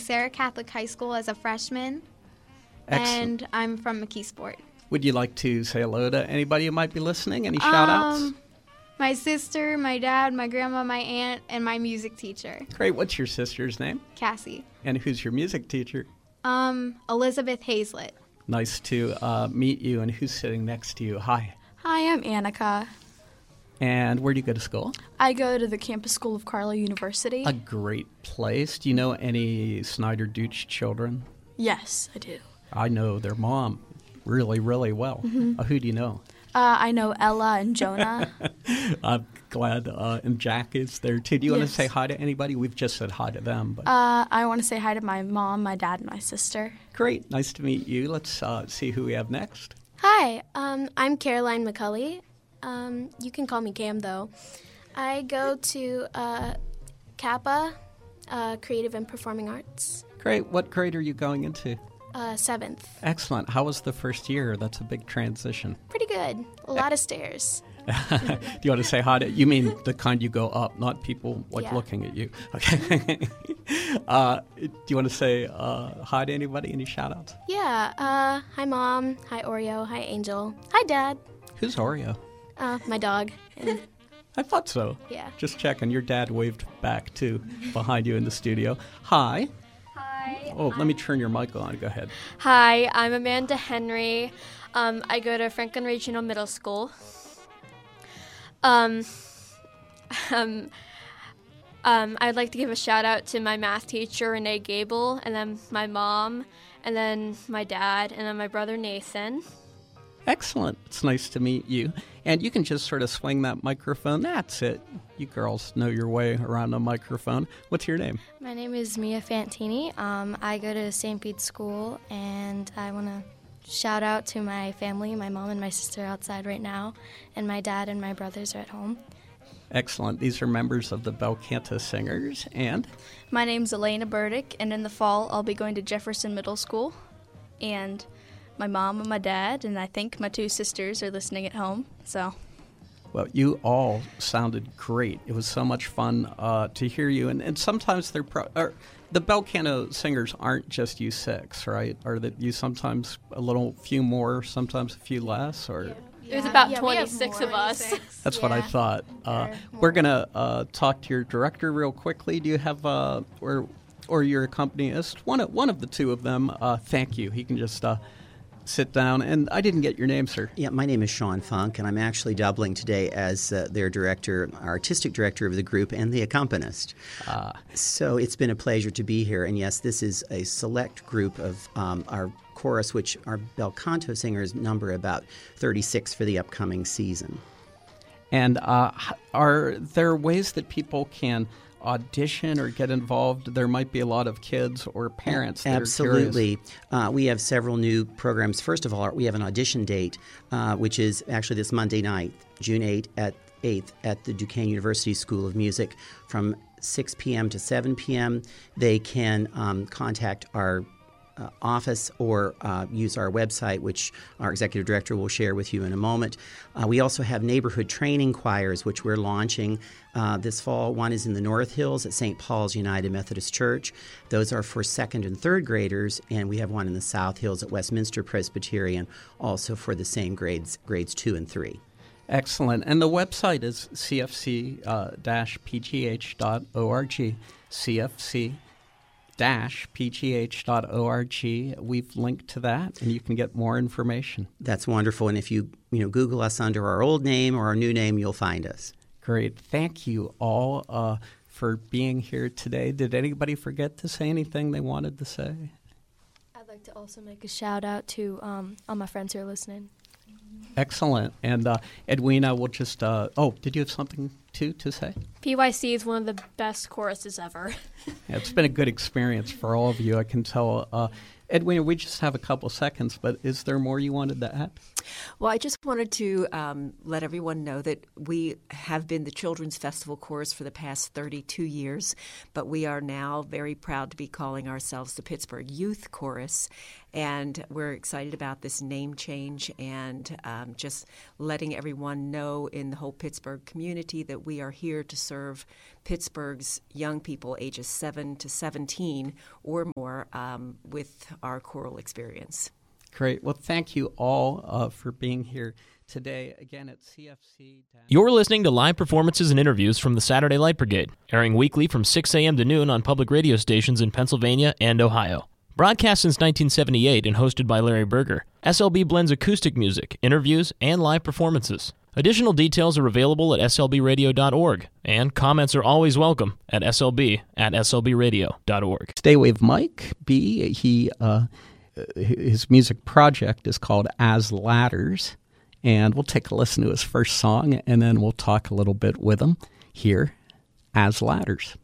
Sarah Catholic High School as a freshman. Excellent. And I'm from McKeesport. Would you like to say hello to anybody who might be listening? Any shout-outs? My sister, my dad, my grandma, my aunt, and my music teacher. Great. What's your sister's name? Cassie. And who's your music teacher? Elizabeth Hazlett. Nice to meet you. And who's sitting next to you? Hi. Hi, I'm Annika. And where do you go to school? I go to the Campus School of Carlow University. A great place. Do you know any Snyder Deutsch children? Yes, I do. I know their mom really, really well. Mm-hmm. Who do you know? I know Ella and Jonah. I'm glad, and Jack is there too. Do you want to Yes. say hi to anybody? We've just said hi to them. But I want to say hi to my mom, my dad, and my sister. great, nice to meet you. Let's see who we have next. Hi, I'm Caroline McCulley. You can call me Cam, though. I go to Kappa, Creative and Performing Arts, Great. What grade are you going into? 7th. Excellent. How was the first year? That's a big transition. Pretty good. A lot of stairs. Do you want to say hi to? You mean the kind you go up, not people Yeah. looking at you. Okay. Do you want to say hi to anybody? Any shout-outs? Yeah, hi, Mom. Hi, Oreo. Hi, Angel. Hi, Dad. Who's Oreo? My dog. And, I thought so. yeah. Just checking. Your dad waved back, too, behind you in the studio. Hi. Hi. Oh, let me turn your mic on. Go ahead. Hi, I'm Amanda Henry. I go to Franklin Regional Middle School. I'd like to give a shout out to my math teacher, Renee Gable, and then my mom, and then my dad, and then my brother Nathan. Excellent. It's nice to meet you. And you can just sort of swing that microphone. That's it. You girls know your way around a microphone. What's your name? My name is Mia Fantini. I go to St. Pete's School, and I want to shout out to my family. My mom and my sister are outside right now, and my dad and my brothers are at home. Excellent. These are members of the Bel Canto Singers. And My name's Elena Burdick, and in the fall I'll be going to Jefferson Middle School. And my mom and my dad, and I think my 2 sisters are listening at home. So, well, you all sounded great. It was so much fun to hear you. And sometimes they're the Bel Canto Singers aren't just you 6, right? Are that you sometimes a few more, sometimes a few less, or? There's about Yeah, we have 26 more. of us. That's what I Yeah. thought. There are We're more. going to talk to your director real quickly. Do you have, or your accompanist? One of the 2 of them. Thank you. He can just sit down. And I didn't get your name, sir. Yeah, my name is Sean Funk, and I'm actually doubling today as their director, artistic director of the group, and the accompanist. So it's been a pleasure to be here. And yes, this is a select group of our chorus, which our Bel Canto singers number about 36 for the upcoming season. And are there ways that people can audition or get involved? There might be a lot of kids or parents that Absolutely. are curious. We have several new programs. First of all, we have an audition date, which is actually this Monday night, June 8th at the Duquesne University School of Music from 6 p.m. to 7 p.m. They can contact our office or use our website, which our executive director will share with you in a moment. We also have neighborhood training choirs, which we're launching this fall. One is in the North Hills at St. Paul's United Methodist Church. Those are for 2nd and 3rd graders, and we have one in the South Hills at Westminster Presbyterian, also for the same grades 2 and 3. Excellent. And the website is cfc-pgh.org. cfc-pgh.org. We've linked to that, and you can get more information. That's wonderful. And if you Google us under our old name or our new name, you'll find us. Great. Thank you all for being here today. Did anybody forget to say anything they wanted to say? I'd like to also make a shout out to all my friends who are listening. Excellent. And Edwina will just did you have something to say? PYC is one of the best choruses ever. Yeah, it's been a good experience for all of you, I can tell. Edwina, we just have a couple seconds, but is there more you wanted to add? Well, I just wanted to let everyone know that we have been the Children's Festival Chorus for the past 32 years, but we are now very proud to be calling ourselves the Pittsburgh Youth Chorus, and we're excited about this name change and just letting everyone know in the whole Pittsburgh community that we are here to serve Pittsburgh's young people ages 7 to 17 or more with our choral experience. Great. Well, thank you all for being here today. Again, at CFC. You're listening to live performances and interviews from the Saturday Light Brigade, airing weekly from 6 a.m. to noon on public radio stations in Pennsylvania and Ohio. Broadcast since 1978 and hosted by Larry Berger, SLB blends acoustic music, interviews, and live performances. Additional details are available at slbradio.org, and comments are always welcome at slb@slbradio.org. Staywave Mike B., his music project is called As Ladders, and we'll take a listen to his first song, and then we'll talk a little bit with him here, As Ladders.